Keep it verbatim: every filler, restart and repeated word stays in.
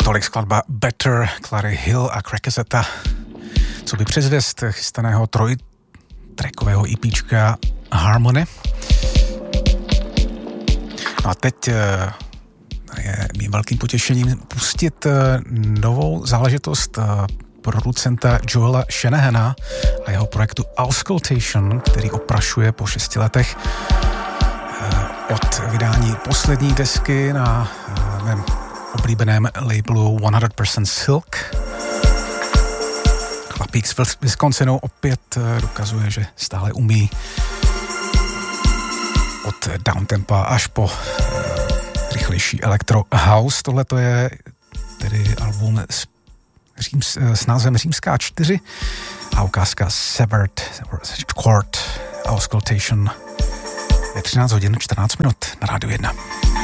Tolik skladba Better, Clary Hill a Crackazetta, co by předzvěst chystaného trojtrackového EPčka Harmony. No a teď je mým velkým potěšením pustit novou záležitost producenta Joela Shanahana a jeho projektu Auscultation, který oprašuje po šesti letech od vydání poslední desky na mém oblíbeném labelu sto procent Silk. Chlapík z Wisconsinu opět dokazuje, že stále umí od downtempa až po rychlejší electro house. Tohle to je tedy album s, řím, s názvem Římská čtyři a ukázka Severed Chord Auscultation je třináct hodin čtrnáct minut na Rádiu jedna.